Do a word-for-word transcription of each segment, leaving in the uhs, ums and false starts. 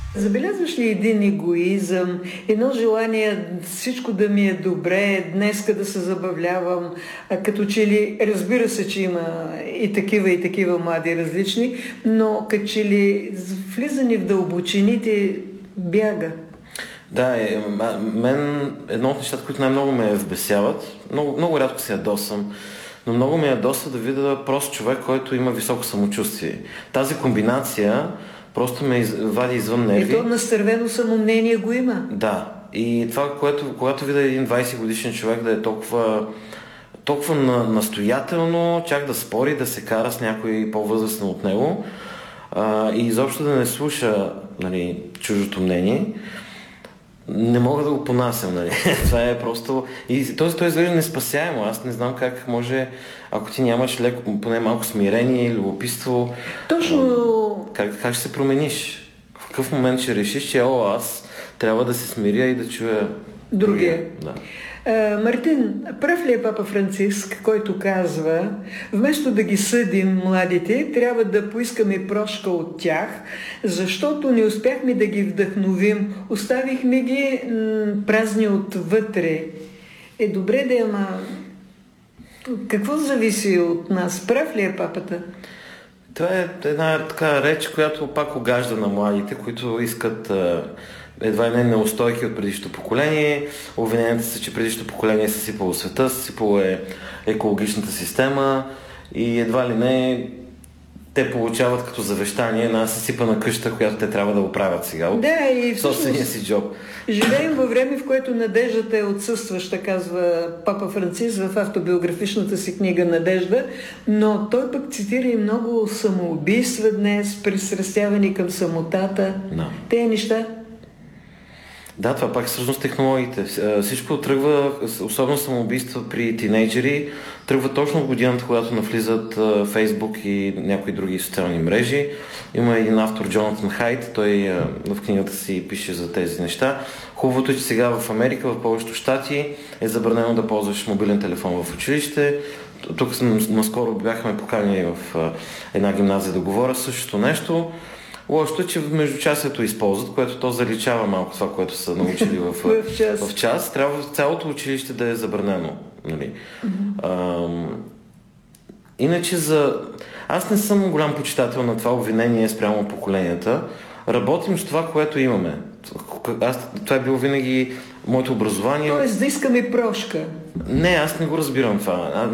Забелязваш ли един егоизъм, едно желание всичко да ми е добре, днеска да се забавлявам, а като че ли, разбира се, че има и такива и такива млади различни, но като че ли влизане в дълбочините бяга. Да, е, мен едно от нещата, които най-много ме вбесяват, много, много рядко се ядосам, но много ме ядосва да видя прост човек, който има високо самочувствие. Тази комбинация просто ме из... вади извън нерви. Ето настървено самомнение го има. Да. И това, което, когато видя един двайсет годишен човек да е толкова, толкова на, настоятелно, чак да спори, да се кара с някой по-възрастен от него а, и изобщо да не слуша, нали, чуждото мнение, не мога да го понасям, нали. Това е просто... И този той изглежда неспасяемо. Аз не знам как може, ако ти нямаш леко, поне малко смирение, любопитство... Точно... Как, как ще се промениш? В какъв момент ще решиш, че о, аз трябва да се смиря и да чуя другия? Да. А, Мартин, прав ли е папа Франциск, който казва, вместо да ги съдим младите, трябва да поискаме прошка от тях, защото не успяхме да ги вдъхновим, оставихме ги м- празни отвътре. Е, добре да, ама какво зависи от нас? Прав ли е папата? Това е една така реч, която пак огажда на младите, които искат едва и не неустойки от предишното поколение. Обвиненията са, че предишното поколение е съсипало света, съсипало е екологичната система и едва ли не те получават като завещание една съсипана къща, която те трябва да оправят сега от да, и собствения си джоб. Живеем във време, в което надеждата е отсъстваща, казва папа Франциск в автобиографичната си книга «Надежда», но той пък цитира и много самоубийства днес, пристрастявани към самотата. No. Те неща. Да, това пак е всъщност технологиите. Всичко тръгва, особено самоубийства при тинейджери, тръгва точно в годината, когато навлизат Фейсбук и някои други социални мрежи. Има един автор, Джонатан Хайт, той в книгата си пише за тези неща. Хубавото е, че сега в Америка, в повечето щати е забранено да ползваш мобилен телефон в училище. Тук наскоро бяхме поканени в една гимназия да говоря същото нещо. Лошото е, че в междучасието използват, което то заличава малко това, което са научили в, в, час. в час. Трябва цялото училище да е забранено. Нали? Mm-hmm. А, иначе за... Аз не съм голям почитател на това обвинение спрямо поколенията. Работим с това, което имаме. Аз, това е било винаги моето образование. Тоест да искаме прошка. Не, аз не го разбирам това. А,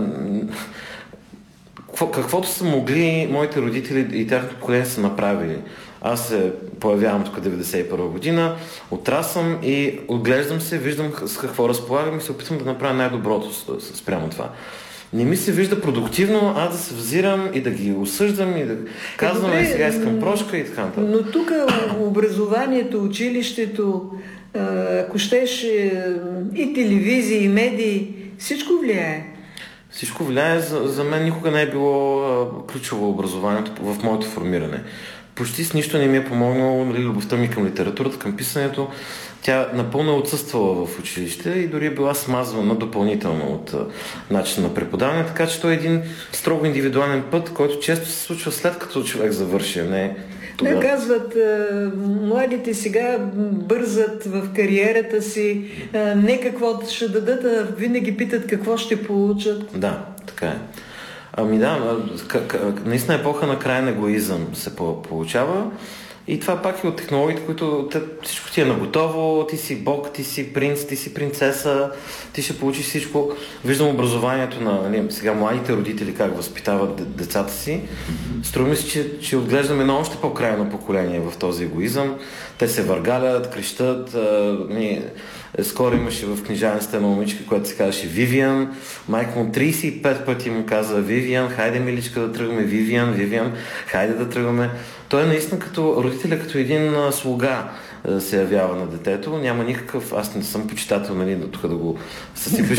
каквото са могли моите родители и тяхното поколение са направили. Аз се появявам тук деветдесет и първа година, отрасвам и отглеждам се, виждам с какво разполагам и се опитвам да направя най-доброто спрямо това. Не ми се вижда продуктивно, аз да се взирам и да ги осъждам и да казвам, е, сега искам прошка и така нататък. Но тук образованието, училището, ако щеш и телевизии, и медии, всичко влияе. Всичко влияе. За, за мен никога не е било а, ключово образованието в моето формиране. Почти с нищо не ми е помогнало, нали, любовта ми към литературата, към писането. Тя напълно е отсъствала в училище и дори е била смазвана допълнително от а, начина на преподаване, така че той е един строго индивидуален път, който често се случва след като човек завърши, не да, казват, младите сега бързат в кариерата си, не какво ще дадат, а винаги питат какво ще получат. Да, така е. Ами да, наистина епоха на крайен егоизъм се получава и това пак е от технологиите, които всичко ти е наготово, ти си бог, ти си принц, ти си принцеса, ти ще получиш всичко. Виждам образованието на, нали, сега младите родители как възпитават децата си. Струва ми се, че, че отглеждаме едно още по-крайно поколение в този егоизъм. Те се въргалят, крещат. Ми, скоро имаше в книжарницата една момичка, която се казваше Вивиан. Майка му трийсет и пет пъти му каза Вивиан, хайде миличка да тръгваме, Вивиан, Вивиан, хайде да тръгваме. Той е наистина като родителя, като един слуга се явява на детето. Няма никакъв, аз не съм почитател, нали, тук да го съсипеш